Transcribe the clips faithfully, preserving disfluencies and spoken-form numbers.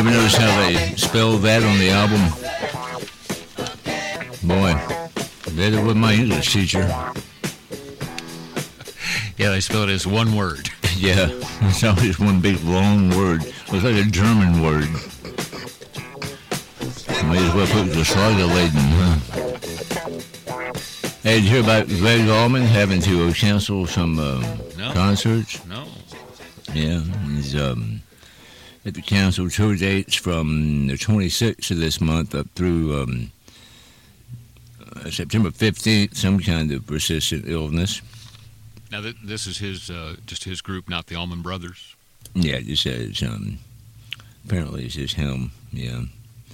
Ever notice how they spell that on the album? Boy, better with my English teacher. Yeah, they spell it as one word. Yeah, it's always one big long word. Looks like a German word. May as well put the Schlagerladen, huh? Hey, did you hear about Greg Allman having to uh, cancel some uh, no. concerts? No. Yeah, he's um, had to cancel tour dates from the twenty-sixth of this month up through um, uh, September fifteenth, some kind of persistent illness. Now, th- this is his, uh, just his group, not the Allman Brothers? Yeah, it just says, um, apparently it's just him, yeah.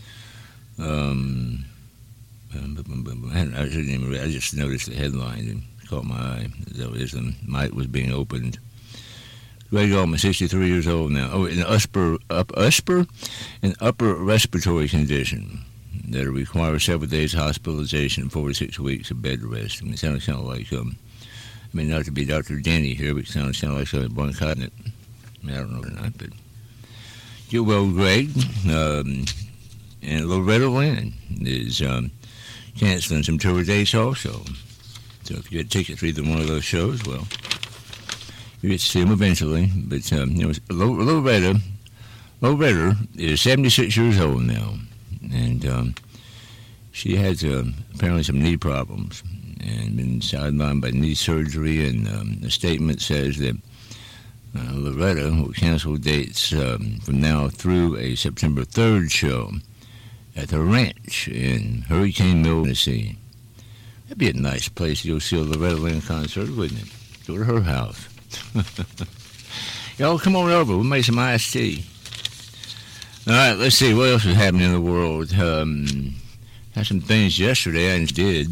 Um, I, I, didn't even read, I just noticed the headline and caught my eye. That was the mic was being opened. Greg Allman, sixty-three years old now. Oh, an upper, up, upper, an upper respiratory condition that requires several days hospitalization and four to six weeks of bed rest. I mean, it sounds kind of like, um, I mean, not to be Doctor Denny here, but it sounds kind of like something bronchitis. I mean, I don't know or not, but get well, Greg. Um, and Loretta Lynn is um, canceling some tour dates also. So if you get tickets for either one of those shows, well, you get to see them eventually. But um, you know, Loretta, Loretta is seventy-six years old now, and um, she has uh, apparently some knee problems and been sidelined by knee surgery. And um, the statement says that uh, Loretta will cancel dates um, from now through a September third show at the ranch in Hurricane Mill, Tennessee. That'd be a nice place to go see a Loretta Lynn concert, wouldn't it? Go to her house. Y'all come on over. We'll make some iced tea. All right, let's see. What else is happening in the world? Um, had some things yesterday I did.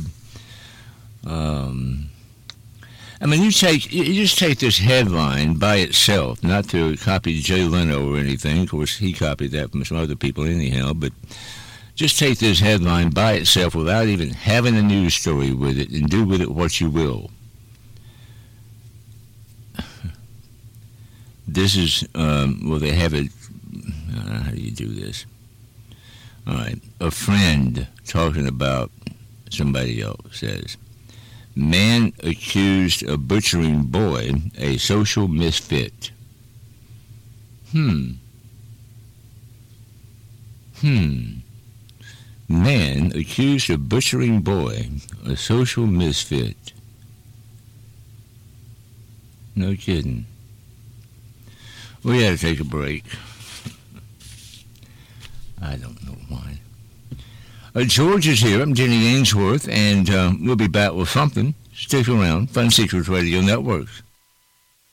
Um, I mean, you take you just take this headline by itself, not to copy Jay Leno or anything. Of course, he copied that from some other people anyhow, but just take this headline by itself without even having a news story with it and do with it what you will. This is, um, well, they have it, uh, how do you do this? All right, a friend talking about somebody else says, man accused of butchering boy, a social misfit. Hmm. Hmm. Man accused of butchering boy, a social misfit. No kidding. We had to take a break. I don't know why. Uh, George is here. I'm Jenny Ainsworth, and uh, we'll be back with something. Stick around. Fun Secrets Radio Networks.